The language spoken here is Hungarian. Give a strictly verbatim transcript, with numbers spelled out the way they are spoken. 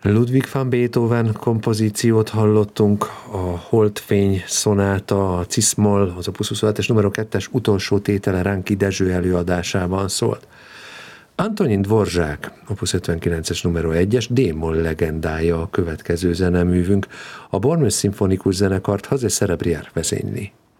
Ludwig van Beethoven kompozíciót hallottunk, a Holdfény szonáta, a Cis-moll, az opus huszonhetes numero kettes utolsó tétele Ránki Dezső előadásában szólt. Antonin Dvorzsák, opus ötvenkilences numero egyes D-moll legendája a következő zeneművünk. A Bormös szimfonikus zenekart Haze Cerebrière vezényli.